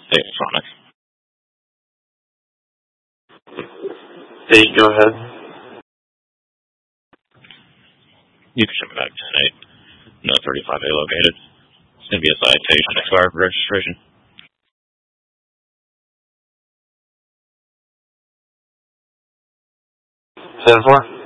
Electronic. Hey, go ahead. You can ship it back 10-8. No 35A located. It's going to be a citation, expired registration. 10-4.